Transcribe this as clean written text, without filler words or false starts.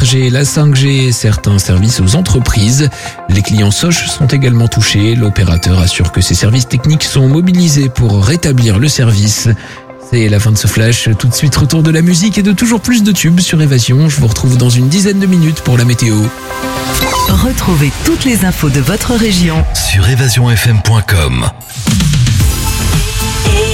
3G, la 5G et certains services aux entreprises. Les clients Sosh sont également touchés. L'opérateur assure que ses services techniques sont mobilisés pour rétablir le service. C'est la fin de ce flash. Tout de suite, retour de la musique et de toujours plus de tubes sur Évasion. Je vous retrouve dans une dizaine de minutes pour la météo. Retrouvez toutes les infos de votre région sur évasionfm.com.